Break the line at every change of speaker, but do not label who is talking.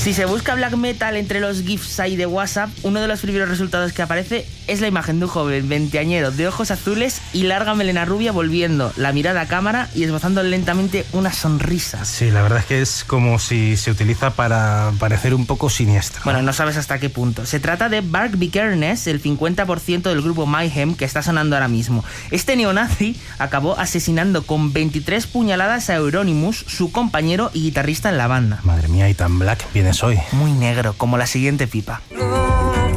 Si se busca black metal entre los GIFs ahí de WhatsApp, uno de los primeros resultados que aparece es la imagen de un joven veinteañero de ojos azules y larga melena rubia volviendo la mirada a cámara y esbozando lentamente una sonrisa.
Sí, la verdad es que es como si se utiliza para parecer un poco siniestro.
Bueno, no sabes hasta qué punto. Se trata de Bark Vikernes, el 50% del grupo Mayhem que está sonando ahora mismo. Este neonazi acabó asesinando con 23 puñaladas a Euronymous, su compañero y guitarrista en la banda.
Madre mía, y tan black vienes hoy.
Muy negro, como la siguiente pipa.